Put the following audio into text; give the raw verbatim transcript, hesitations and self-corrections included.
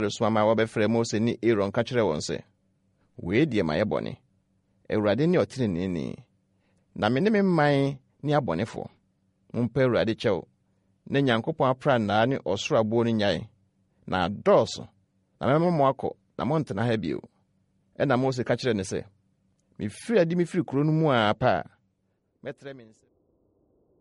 frɛ so ama wɔbɛfrɛ Mose ne Aaron ka kyerɛ wɔn sɛ, wei die ma yɛ bɔne. Awurade ne ɔtreneeni, na me ne me man ne abɔnefo. Mompa Awurade kyɛw, na Nyankopɔn aprannaa ne ɔsoro aboɔ no nyae, na adɔɔso, na mɛma mo akɔ, na montena ha bio. Ɛna Mose ka kyerɛ ne sɛ, mefiri adi mefiri kuro no mu a pa a, mɛtrɛ me nsɛm.